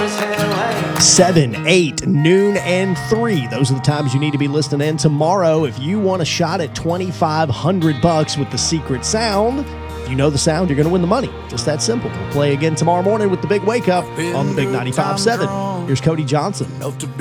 7, 8, noon, and 3. Those are the times you need to be listening in tomorrow if you want a shot at $2,500 with the secret sound. If you know the sound, you're going to win the money. Just that simple. We'll play again tomorrow morning with the Big Wake Up on the Big 95.7. Here's Cody Johnson.